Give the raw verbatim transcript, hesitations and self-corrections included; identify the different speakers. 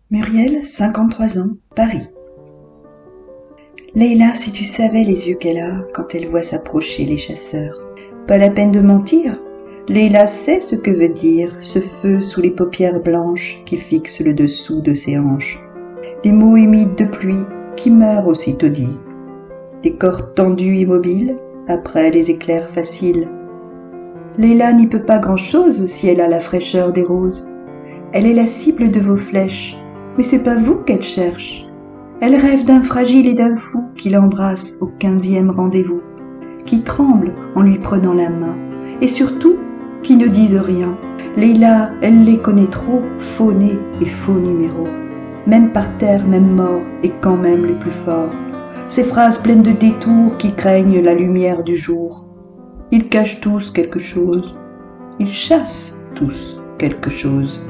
Speaker 1: Muriel, cinquante-trois ans, Paris. Leïla, si tu savais les yeux qu'elle a quand elle voit s'approcher les chasseurs. Pas la peine de mentir, Leïla sait ce que veut dire ce feu sous les paupières blanches qui fixe le dessous de ses hanches. Les mots humides de pluie qui meurent aussitôt dits. Les corps tendus immobiles après les éclairs faciles. Leïla n'y peut pas grand-chose si elle a la fraîcheur des roses. Elle est la cible de vos flèches, mais c'est pas vous qu'elle cherche. Elle rêve d'un fragile et d'un fou qui l'embrasse au quinzième rendez-vous, qui tremble en lui prenant la main, et surtout, qui ne disent rien. Leïla, elle les connaît trop, faux nez et faux numéros. Même par terre, même mort, et quand même les plus forts. Ces phrases pleines de détours qui craignent la lumière du jour. Ils cachent tous quelque chose. Ils chassent tous quelque chose.